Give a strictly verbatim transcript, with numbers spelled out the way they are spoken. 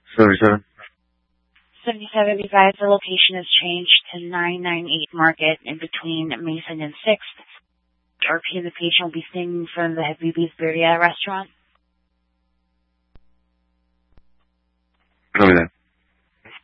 seventy-seven. seventy-seven, be advised the location has changed to nine ninety-eight Market in between Mason and sixth. R P and the patient will be staying in front of the Habibi's Birria restaurant. Copy that.